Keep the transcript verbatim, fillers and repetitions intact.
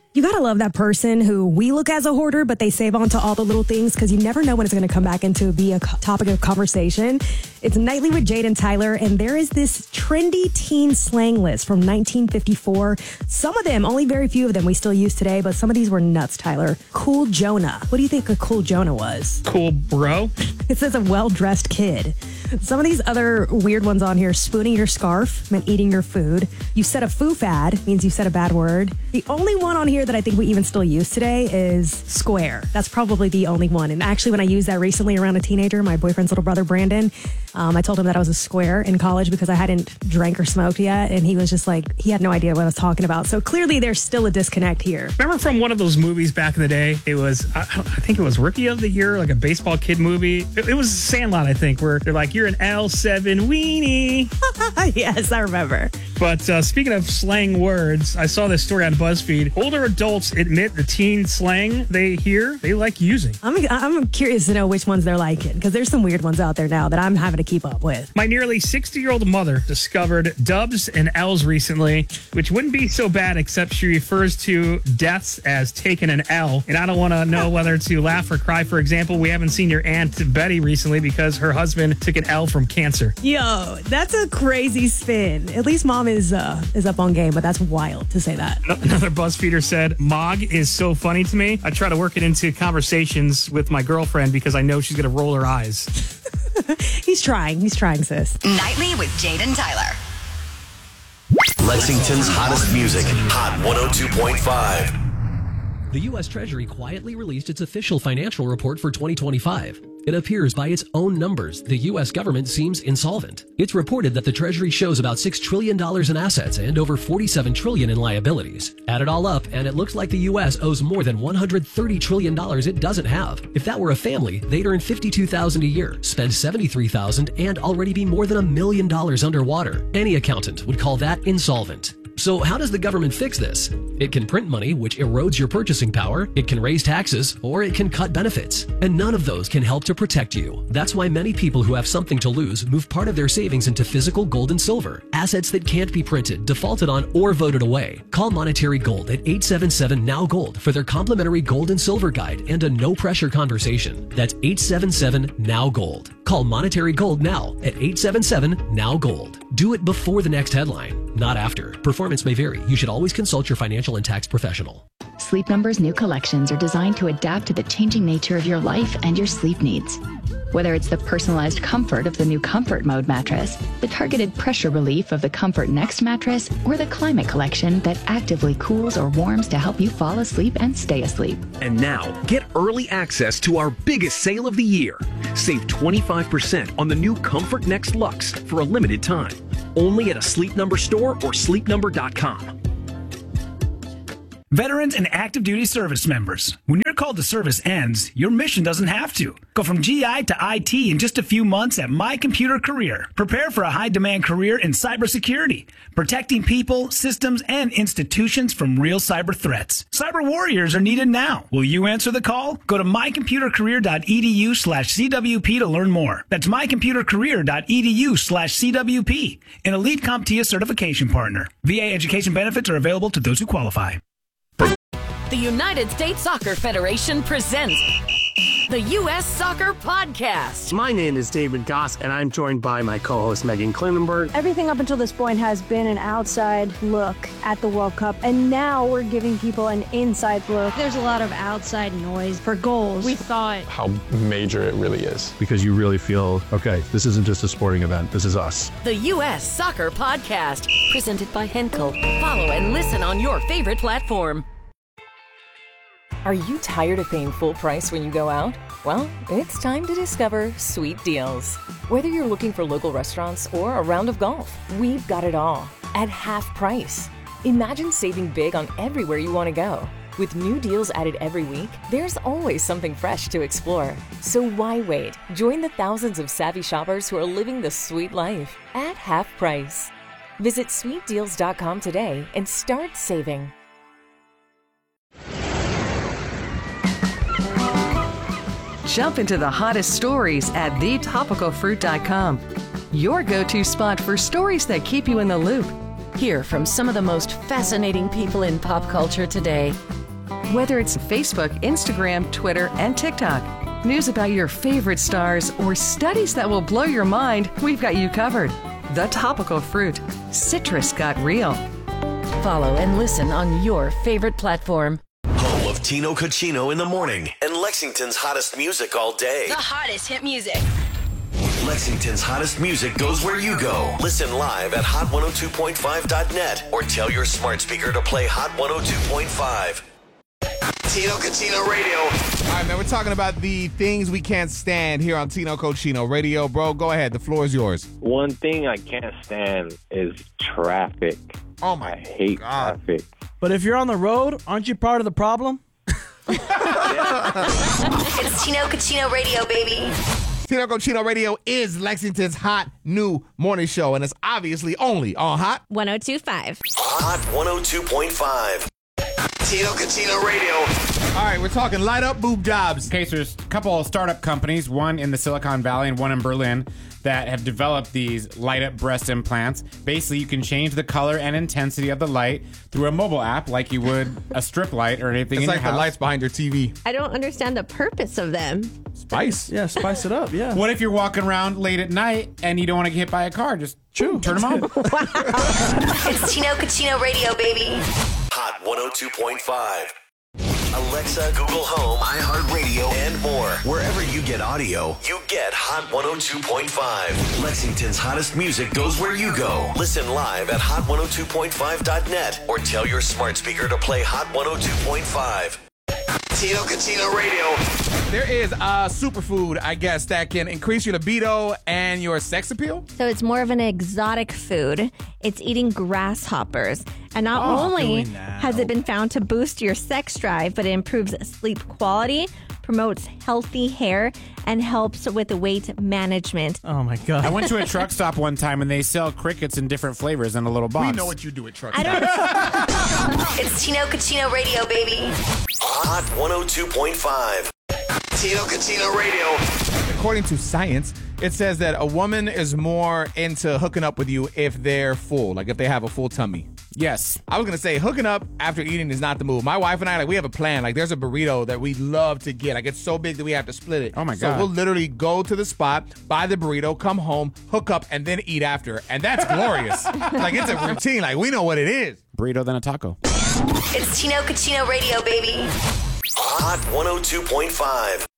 You gotta love that person who we look as a hoarder, but they save on to all the little things because you never know when it's gonna come back into be a topic of conversation. It's Nightly with Jade and Tyler, and there is this trendy teen slang list from nineteen fifty-four. Some of them, only very few of them we still use today, but some of these were nuts, Tyler. Cool Jonah. What do you think a cool Jonah was? Cool bro. It says a well-dressed kid. Some of these other weird ones on here, spooning your scarf meant eating your food. You said a foo-fad means you said a bad word. The only one on here that I think we even still use today is square. That's probably the only one. And actually, when I used that recently around a teenager, my boyfriend's little brother, Brandon, um, I told him that I was a square in college because I hadn't drank or smoked yet. And he was just like, he had no idea what I was talking about. So clearly there's still a disconnect here. Remember from one of those movies back in the day? It was, I, I think it was Rookie of the Year, like a baseball kid movie. It, it was Sandlot, I think, where they're like, you're an L seven weenie. Yes, I remember. But uh, speaking of slang words, I saw this story on BuzzFeed. Older adults admit the teen slang they hear, they like using. I'm I'm curious to know which ones they're liking, because there's some weird ones out there now that I'm having to keep up with. My nearly sixty-year-old mother discovered dubs and L's recently, which wouldn't be so bad, except she refers to deaths as taking an L. And I don't want to know whether to laugh or cry. For example, we haven't seen your Aunt Betty recently because her husband took an L from cancer. Yo, that's a crazy spin. At least mom is uh, is up on game, but that's wild to say that. Another BuzzFeeder said, Mog is so funny to me. I try to work it into conversations with my girlfriend because I know she's going to roll her eyes. He's trying. He's trying, sis. Nightly with Jade and Tyler. Lexington's hottest music, Hot one oh two point five. The U S Treasury quietly released its official financial report for twenty twenty-five. It appears by its own numbers, the U S government seems insolvent. It's reported that the Treasury shows about six trillion dollars in assets and over forty-seven trillion dollars in liabilities. Add it all up, and it looks like the U S owes more than one hundred thirty trillion dollars it doesn't have. If that were a family, they'd earn fifty-two thousand dollars a year, spend seventy-three thousand dollars, and already be more than a million dollars underwater. Any accountant would call that insolvent. So how does the government fix this? It can print money, which erodes your purchasing power, it can raise taxes, or it can cut benefits. And none of those can help to protect you. That's why many people who have something to lose move part of their savings into physical gold and silver, assets that can't be printed, defaulted on, or voted away. Call Monetary Gold at eight seven seven N O W Gold for their complimentary gold and silver guide and a no-pressure conversation. That's eight seven seven N O W Gold. Call Monetary Gold now at eight seven seven N O W Gold. Do it before the next headline, not after. Performance may vary. You should always consult your financial and tax professional. Sleep Number's new collections are designed to adapt to the changing nature of your life and your sleep needs. Whether it's the personalized comfort of the new Comfort Mode mattress, the targeted pressure relief of the Comfort Next mattress, or the Climate Collection that actively cools or warms to help you fall asleep and stay asleep. And now, get early access to our biggest sale of the year. Save twenty-five percent on the new Comfort Next Luxe for a limited time. Only at a Sleep Number store or sleep number dot com. Veterans and active duty service members, when your call to service ends, your mission doesn't have to. Go from G I to I T in just a few months at My Computer Career. Prepare for a high-demand career in cybersecurity, protecting people, systems, and institutions from real cyber threats. Cyber warriors are needed now. Will you answer the call? Go to my computer career dot e d u slash c w p to learn more. That's my computer career dot e d u slash c w p, an elite CompTIA certification partner. V A education benefits are available to those who qualify. The United States Soccer Federation presents the U S Soccer Podcast. My name is David Goss, and I'm joined by my co-host Megan Klinenberg. Everything up until this point has been an outside look at the World Cup, and now we're giving people an inside look. There's a lot of outside noise for goals. We thought how major it really is. Because you really feel, okay, this isn't just a sporting event, this is us. The U S Soccer Podcast, presented by Henkel. Follow and listen on your favorite platform. Are you tired of paying full price when you go out? Well, it's time to discover Sweet Deals. Whether you're looking for local restaurants or a round of golf, we've got it all at half price. Imagine saving big on everywhere you want to go. With new deals added every week, there's always something fresh to explore. So why wait? Join the thousands of savvy shoppers who are living the sweet life at half price. Visit sweet deals dot com today and start saving. Jump into the hottest stories at the topical fruit dot com. Your go-to spot for stories that keep you in the loop. Hear from some of the most fascinating people in pop culture today. Whether it's Facebook, Instagram, Twitter, and TikTok, news about your favorite stars, or studies that will blow your mind, we've got you covered. The Topical Fruit. Citrus got real. Follow and listen on your favorite platform. Home of Tino Cucino in the morning and Lexington's hottest music all day. The hottest hit music. Lexington's hottest music goes where you go. Listen live at hot one oh two point five dot net or tell your smart speaker to play Hot one oh two point five. Tino Cucino Radio. All right, man, we're talking about the things we can't stand here on Tino Cucino Radio. Bro, go ahead. The floor is yours. One thing I can't stand is traffic. Oh, my I hate God. traffic. But if you're on the road, aren't you part of the problem? It's Tino Cucino Radio, baby. Tino Cucino Radio is Lexington's hot new morning show, and it's obviously only on Hot one oh two point five. Hot one oh two point five. Tino Cucino Radio. All right, we're talking light up boob jobs. Okay, so there's a couple of startup companies, one in the Silicon Valley and one in Berlin, that have developed these light up breast implants. Basically, you can change the color and intensity of the light through a mobile app like you would a strip light or anything It's in like your the house. lights behind your T V. I don't understand the purpose of them. Spice. Yeah, spice it up, yeah. What if you're walking around late at night and you don't want to get hit by a car? Just True. turn them on. It's Tino Cucino Radio, baby. Hot one oh two point five. Alexa, Google Home, iHeartRadio, and more. Wherever you get audio, you get Hot one oh two point five. Lexington's hottest music goes where you go. Listen live at hot one oh two point five dot net or tell your smart speaker to play Hot one oh two point five. Tino Cucino Radio. There is a superfood, I guess, that can increase your libido and your sex appeal. So it's more of an exotic food. It's eating grasshoppers. And not Oh, only doing that. has it been found to boost your sex drive, but it improves sleep quality, promotes healthy hair, and helps with weight management. Oh, my God. I went to a truck stop one time and they sell crickets in different flavors in a little box. We know what you do at truck I stops. It's Tino Cucino Radio, baby. Hot one oh two point five. Tino Cucino Radio. According to science, it says that a woman is more into hooking up with you if they're full, like if they have a full tummy. Yes. I was going to say hooking up after eating is not the move. My wife and I, like, we have a plan. Like, there's a burrito that we love to get. Like, it's so big that we have to split it. Oh, my So God. we'll literally go to the spot, buy the burrito, come home, hook up, and then eat after. And that's glorious. Like, it's a routine. Like, we know what it is. Burrito, then a taco. It's Tino Cucino Radio, baby. Hot one oh two point five.